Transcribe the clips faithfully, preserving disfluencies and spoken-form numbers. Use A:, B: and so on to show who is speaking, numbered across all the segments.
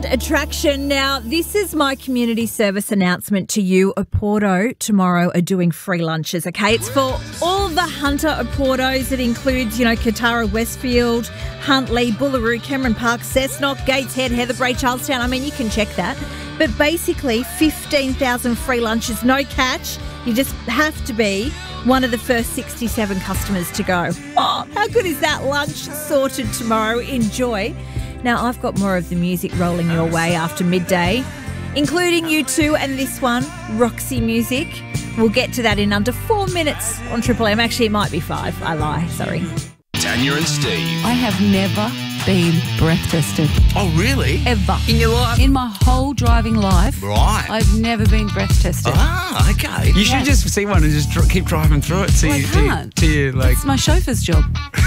A: Attraction. Now, this is my community service announcement to you. Oporto tomorrow are doing free lunches, okay? It's for all the Hunter Oportos. It includes, you know, Katara, Westfield, Huntley, Boolaroo, Cameron Park, Cessnock, Gateshead, Heatherbrae, Charlestown. I mean, you can check that. But basically, fifteen thousand free lunches, no catch. You just have to be one of the first sixty-seven customers to go. Oh, how good is that? Lunch sorted tomorrow. Enjoy. Now, I've got more of the music rolling your way after midday, including U two and this one, Roxy Music. We'll get to that in under four minutes on Triple M. Actually, it might be five. I lie. Sorry.
B: Tanya and Steve.
C: I have never been breath tested.
B: Oh, really?
C: Ever.
B: In your life?
C: In my whole driving life.
B: Right.
C: I've never been breath tested.
B: Ah, okay.
D: You should just see one and just dr- keep driving through it. To
C: Well, I
D: you,
C: can't.
D: To, you, like.
C: It's my chauffeur's job.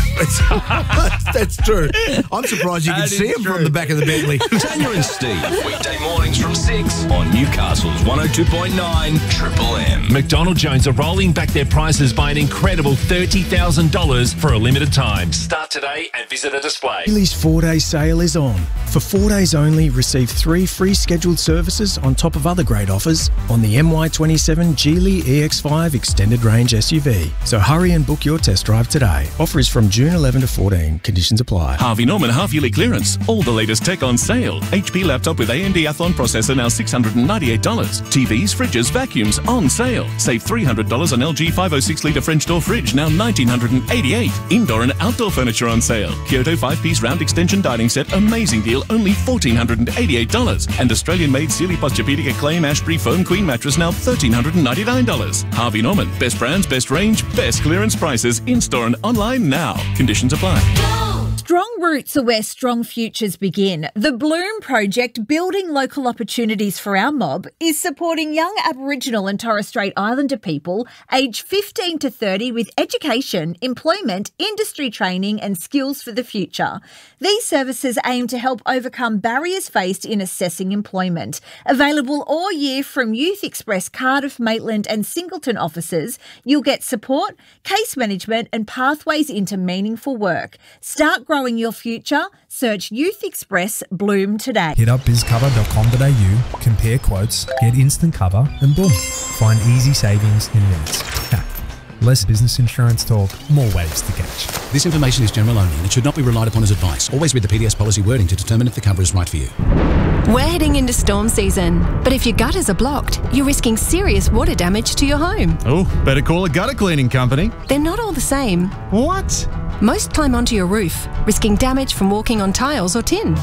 E: That's true. I'm surprised you can
D: That
E: see
D: is
E: him
D: true.
E: from the back of the Bentley.
B: Tanya and Steve. Weekday mornings from six on Newcastle's one oh two point nine Triple M.
F: McDonald Jones are rolling back their prices by an incredible thirty thousand dollars for a limited time. Start today and visit a display.
G: Geely's four-day sale is on. For four days only, receive three free scheduled services on top of other great offers on the M Y twenty-seven Geely E X five Extended Range S U V. So hurry and book your test drive today. Offer is from June eleventh to fourteen. Conditions apply.
H: Harvey Norman half-yearly clearance. All the latest tech on sale. H P laptop with A M D Athlon processor now six hundred ninety-eight dollars. T Vs, fridges, vacuums on sale. Save three hundred dollars on L G five oh six litre French door fridge, now one thousand nine hundred eighty-eight dollars. Indoor and outdoor furniture on sale. Kyoto five-piece round extension dining set, amazing deal, only one thousand four hundred eighty-eight dollars. And Australian-made Sealy Posturepedic Acclaim Ashbury Foam Queen mattress, now one thousand three hundred ninety-nine dollars. Harvey Norman, best brands, best range, best clearance prices, in-store and online now. Conditions apply.
A: Strong roots are where strong futures begin. The Bloom Project, building local opportunities for our mob, is supporting young Aboriginal and Torres Strait Islander people aged fifteen to thirty with education, employment, industry training and skills for the future. These services aim to help overcome barriers faced in assessing employment. Available all year from Youth Express Cardiff, Maitland and Singleton offices, you'll get support, case management and pathways into meaningful work. Start growing your future. Search Youth Express Bloom today.
I: Hit up biz cover dot com dot a u, compare quotes, get instant cover, and boom, find easy savings in minutes. Ha. Less business insurance talk, more waves to catch.
J: This information is general only and it should not be relied upon as advice. Always read the P D S policy wording to determine if the cover is right for you.
K: We're heading into storm season, but if your gutters are blocked, you're risking serious water damage to your home.
L: Oh, better call a gutter cleaning company.
K: They're not all the same.
L: What?
K: Most climb onto your roof, risking damage from walking on tiles or tin.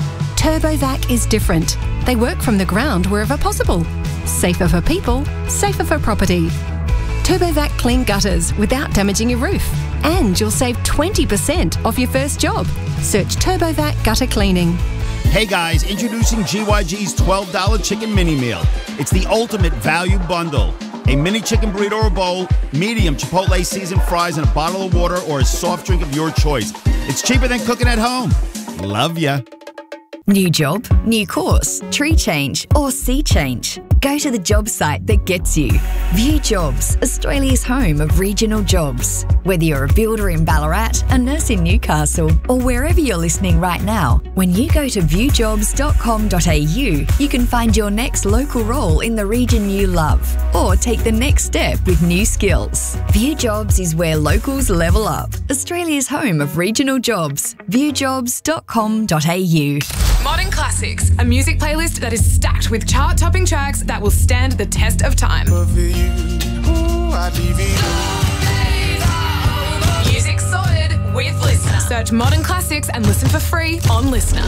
K: Turbovac is different. They work from the ground wherever possible. Safer for people, safer for property. Turbovac clean gutters without damaging your roof. And you'll save twenty percent off your first job. Search Turbovac Gutter Cleaning.
M: Hey guys, introducing G Y G's twelve dollar Chicken Mini Meal. It's the ultimate value bundle. A mini chicken burrito or bowl, medium Chipotle seasoned fries, and a bottle of water or a soft drink of your choice. It's cheaper than cooking at home. Love ya.
N: New job, new course, tree change or sea change. Go to the job site that gets you. View Jobs, Australia's home of regional jobs. Whether you're a builder in Ballarat, a nurse in Newcastle or wherever you're listening right now, when you go to view jobs dot com dot a u, you can find your next local role in the region you love or take the next step with new skills. View Jobs is where locals level up. Australia's home of regional jobs. view jobs dot com dot a u.
O: Modern Classics, a music playlist that is stacked with chart-topping tracks that will stand the test of time. Music sorted with Listener. Search Modern Classics and listen for free on Listener.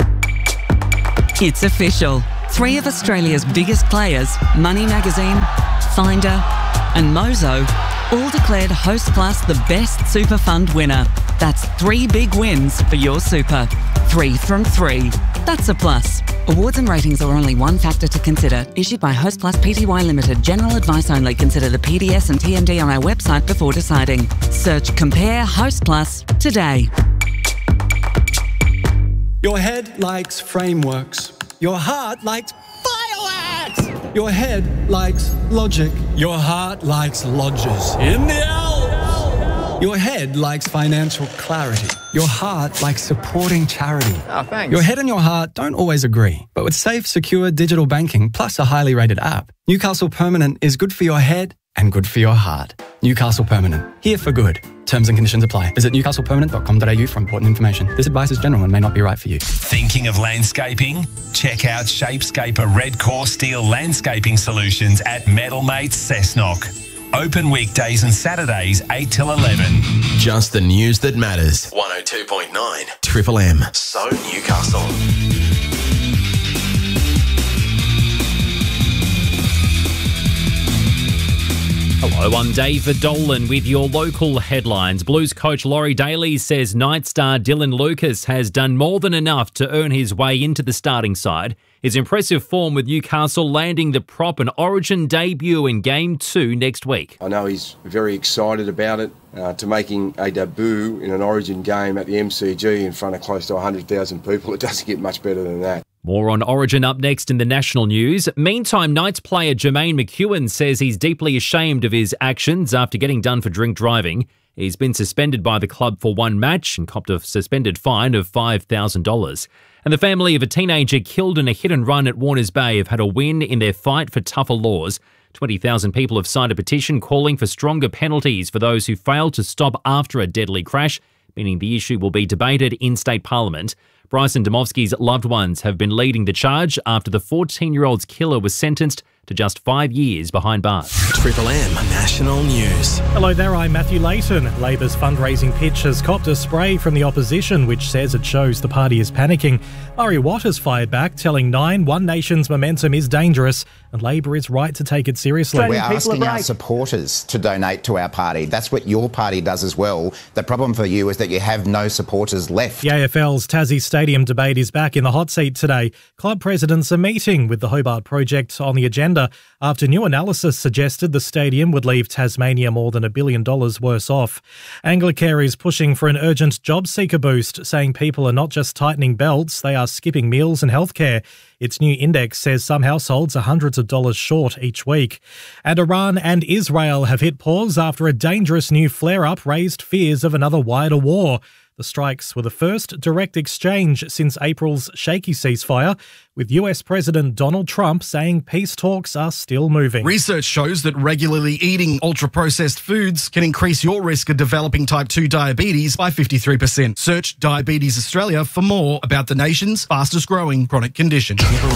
P: It's official. Three of Australia's biggest players, Money Magazine, Finder and Mozo, all declared Hostplus the best super fund winner. That's three big wins for your super. Three from three. That's a plus. Awards and ratings are only one factor to consider. Issued by Hostplus Pty Limited. General advice only. Consider the P D S and T M D on our website before deciding. Search Compare Hostplus today.
Q: Your head likes frameworks. Your heart likes fireworks. Your head likes logic. Your heart likes lodges. In the L. Your head likes financial clarity. Your heart likes supporting charity.
R: Oh, thanks.
Q: Your head and your heart don't always agree, but with safe, secure digital banking plus a highly rated app, Newcastle Permanent is good for your head and good for your heart. Newcastle Permanent, here for good. Terms and conditions apply. Visit newcastle permanent dot com dot a u for important information. This advice is general and may not be right for you.
F: Thinking of landscaping? Check out Shapescaper Red Core Steel Landscaping Solutions at Metalmates Cessnock. Open weekdays and Saturdays eight till eleven.
B: Just the news that matters. one oh two point nine Triple M. So Newcastle.
S: Hello, I'm David Dolan with your local headlines. Blues coach Laurie Daly says Knight star Dylan Lucas has done more than enough to earn his way into the starting side. His impressive form with Newcastle landing the prop and Origin debut in Game two next week.
T: I know he's very excited about it, uh, to making a debut in an Origin game at the M C G in front of close to one hundred thousand people. It doesn't get much better than that.
S: More on Origin up next in the national news. Meantime, Knights player Jermaine McEwen says he's deeply ashamed of his actions after getting done for drink driving. He's been suspended by the club for one match and copped a suspended fine of five thousand dollars. And the family of a teenager killed in a hit and run at Warners Bay have had a win in their fight for tougher laws. twenty thousand people have signed a petition calling for stronger penalties for those who failed to stop after a deadly crash, meaning the issue will be debated in state parliament. Bryson Domovsky's loved ones have been leading the charge after the fourteen-year-old's killer was sentenced to just five years behind bars.
B: Triple M National News.
U: Hello there, I'm Matthew Layton. Labor's fundraising pitch has copped a spray from the opposition, which says it shows the party is panicking. Murray Watt has fired back, telling Nine One Nation's momentum is dangerous and Labor is right to take it seriously.
V: We're asking our supporters to donate to our party. That's what your party does as well. The problem for you is that you have no supporters left.
U: The A F L's Tassie Stadium debate is back in the hot seat today. Club presidents are meeting with the Hobart Project on the agenda after new analysis suggested the stadium would leave Tasmania more than a billion dollars worse off. Anglicare is pushing for an urgent job seeker boost, saying people are not just tightening belts, they are skipping meals and healthcare. Its new index says some households are hundreds of dollars short each week. And Iran and Israel have hit pause after a dangerous new flare-up raised fears of another wider war. The strikes were the first direct exchange since April's shaky ceasefire, with U S President Donald Trump saying peace talks are still moving.
W: Research shows that regularly eating ultra-processed foods can increase your risk of developing type two diabetes by fifty-three percent. Search Diabetes Australia for more about the nation's fastest-growing chronic condition.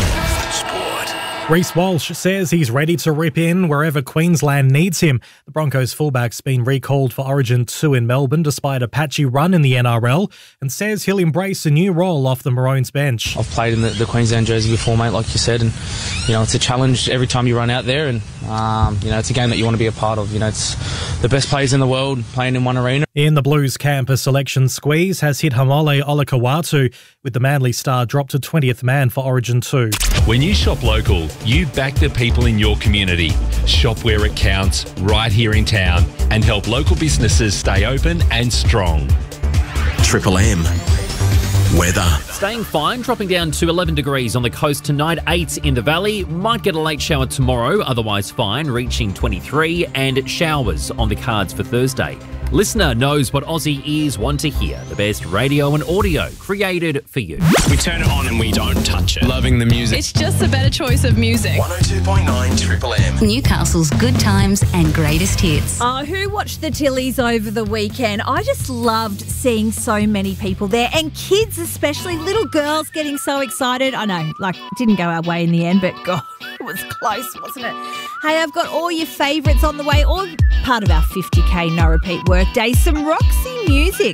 U: Reece Walsh says he's ready to rip in wherever Queensland needs him. The Broncos fullback's been recalled for Origin two in Melbourne despite a patchy run in the N R L and says he'll embrace a new role off the Maroons bench.
X: I've played in the, the Queensland jersey before, mate, like you said, and you know it's a challenge every time you run out there, and um, you know it's a game that you want to be a part of. You know it's the best players in the world playing in one arena.
U: In the Blues camp, a selection squeeze has hit Hamole Olakawatu, with the Manly star dropped to twentieth man for Origin two.
F: When you shop local, you back the people in your community. Shop where it counts, right here in town, and help local businesses stay open and strong.
B: Triple M. Weather.
S: Staying fine, dropping down to eleven degrees on the coast tonight, eight in the valley. Might get a late shower tomorrow, otherwise fine, reaching twenty-three, and showers on the cards for Thursday. Listener knows what Aussie ears want to hear. The best radio and audio created for you.
B: We turn it on and we don't touch it. Loving the music.
Y: It's just a better choice of music.
B: one oh two point nine Triple M.
Z: Newcastle's good times and greatest hits.
A: Uh, who watched the Tillies over the weekend? I just loved seeing so many people there, and kids especially, little girls getting so excited. I know, like, it didn't go our way in the end, but God, it was close, wasn't it? Hey, I've got all your favourites on the way, all part of our fifty K no repeat workday. Some Roxy music.